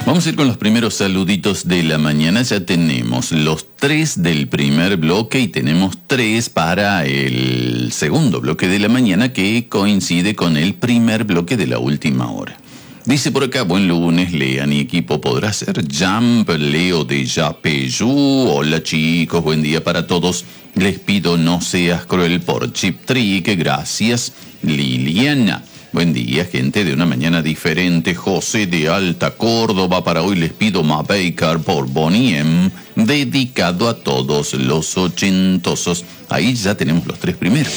Vamos a ir con los primeros saluditos de la mañana. Ya tenemos los 3 del primer bloque y tenemos 3 para el segundo bloque de la mañana, que coincide con el primer bloque de la última hora. Dice por acá: buen lunes, Lean y equipo. ¿Podrá ser Jump Leo de Yapeyú? Hola chicos, buen día para todos. Les pido no seas cruel por Chip Trick. Gracias, Liliana. Buen día, gente de una mañana diferente. José de Alta Córdoba. Para hoy les pido Ma Baker por Bonnie M, dedicado a todos los ochentosos. Ahí ya tenemos los 3 primeros.